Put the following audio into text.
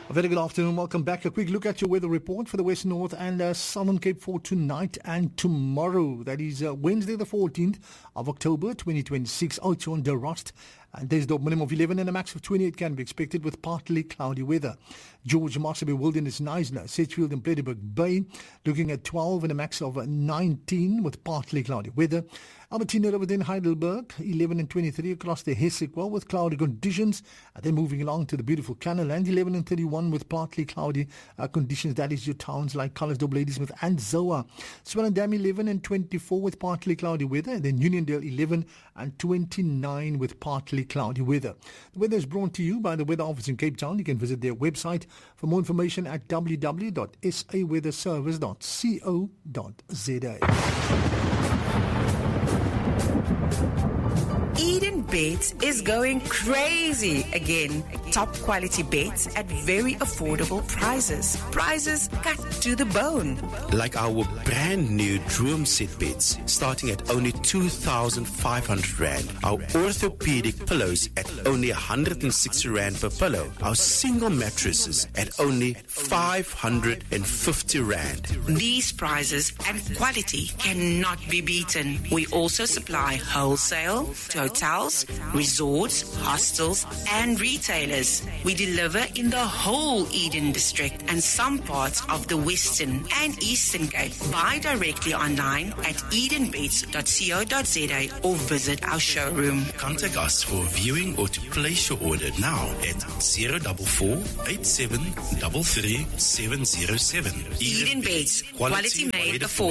A very good afternoon. Welcome back. A quick look at your weather report for the West, North and Southern Cape for tonight and tomorrow. That is Wednesday the 14th of October 2026. Oudtshoorn, De Rost. And there's the minimum of 11 and a max of 28 can be expected with partly cloudy weather. George Marsabey, Wilderness, Knysna, Sedgefield and Plettenberg Bay looking at 12 and a max of 19 with partly cloudy weather. Albertina within Heidelberg, 11 and 23 across the Hessequa with cloudy conditions. And then moving along to the beautiful Canaland, 11 and 31 with partly cloudy conditions. That is your towns like Calisdorp, Ladysmith and Zoa. Swellendam, 11 and 24 with partly cloudy weather. And then Uniondale, 11 and 29 with partly cloudy weather. The weather is brought to you by the Weather Office in Cape Town. You can visit their website for more information at www.saweatherservice.co.za. Eden Beds is going crazy again. Top quality beds at very affordable prices. Prices cut to the bone. Like our brand new Droom Set beds, starting at only 2,500 Rand. Our orthopedic pillows at only 160 Rand per pillow. Our single mattresses at only 550 Rand. These prices and quality cannot be beaten. We also supply wholesale to hotels, resorts, hostels, and retailers. We deliver in the whole Eden District and some parts of the Western and Eastern Cape. Buy directly online at edenbeds.co.za or visit our showroom. Contact us for viewing or to place your order now at 044 87 33 707. Eden Beds, quality made affordable.